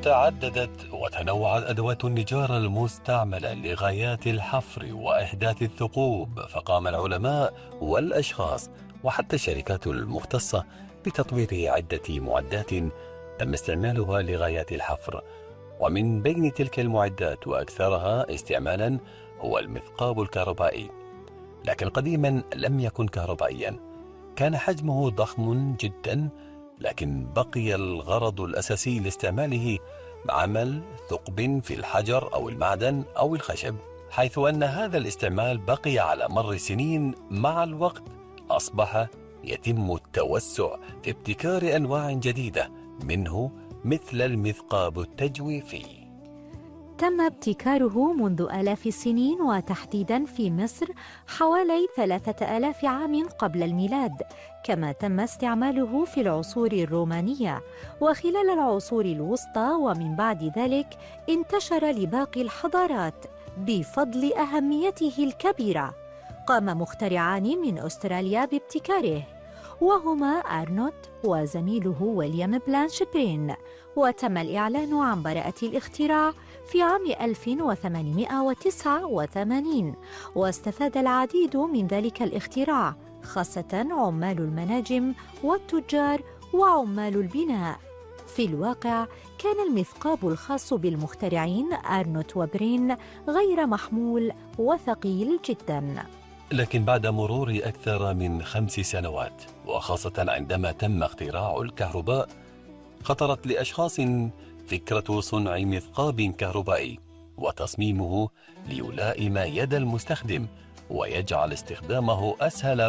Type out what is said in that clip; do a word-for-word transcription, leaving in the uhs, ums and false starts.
تعددت وتنوعت أدوات النجار المستعملة لغايات الحفر وإحداث الثقوب، فقام العلماء والأشخاص وحتى الشركات المختصة بتطوير عدة معدات تم استعمالها لغايات الحفر. ومن بين تلك المعدات وأكثرها استعمالا هو المثقاب الكهربائي، لكن قديما لم يكن كهربائيا، كان حجمه ضخم جدا، لكن بقي الغرض الأساسي لاستعماله عمل ثقب في الحجر أو المعدن أو الخشب، حيث أن هذا الاستعمال بقي على مر السنين. مع الوقت أصبح يتم التوسع في ابتكار أنواع جديدة منه، مثل المثقاب التجويفي. تم ابتكاره منذ آلاف السنين، وتحديدا في مصر حوالي ثلاثة آلاف عام قبل الميلاد، كما تم استعماله في العصور الرومانية وخلال العصور الوسطى، ومن بعد ذلك انتشر لباقي الحضارات بفضل أهميته الكبيرة. قام مخترعان من أستراليا بابتكاره، وهما أرنوت وزميله ويليام بلانشبين، وتم الإعلان عن براءة الاختراع في عام ألف وثمانمائة وتسعة وثمانين، واستفاد العديد من ذلك الاختراع، خاصة عمال المناجم والتجار وعمال البناء. في الواقع كان المثقاب الخاص بالمخترعين أرنوت وبرين غير محمول وثقيل جداً. لكن بعد مرور أكثر من خمس سنوات، وخاصة عندما تم اختراع الكهرباء، خطرت لأشخاص فكرة صنع مثقاب كهربائي وتصميمه ليلائم يد المستخدم ويجعل استخدامه أسهل